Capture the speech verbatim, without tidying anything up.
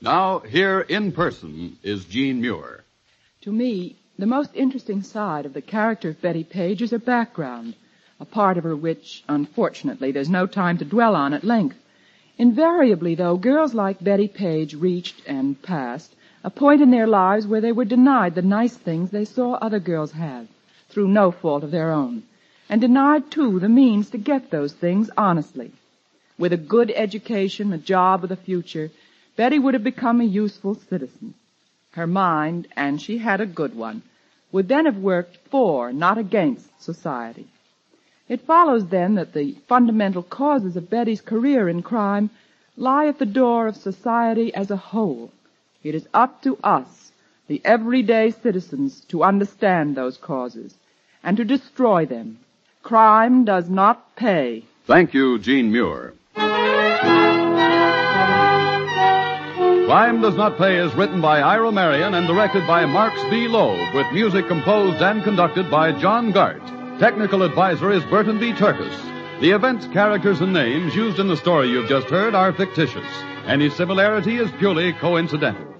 Now, here in person is Jean Muir. To me, the most interesting side of the character of Betty Page is her background, a part of her which, unfortunately, there's no time to dwell on at length. Invariably, though, girls like Betty Page reached and passed a point in their lives where they were denied the nice things they saw other girls have, through no fault of their own, and denied, too, the means to get those things honestly. With a good education, a job with a future, Betty would have become a useful citizen. Her mind, and she had a good one, would then have worked for, not against, society. It follows, then, that the fundamental causes of Betty's career in crime lie at the door of society as a whole. It is up to us, the everyday citizens, to understand those causes and to destroy them. Crime does not pay. Thank you, Jean Muir. Crime Does Not Pay is written by Ira Marion and directed by Marks B. Loeb, with music composed and conducted by John Gart. Technical advisor is Burton B. Turkis. The events, characters, and names used in the story you've just heard are fictitious. Any similarity is purely coincidental.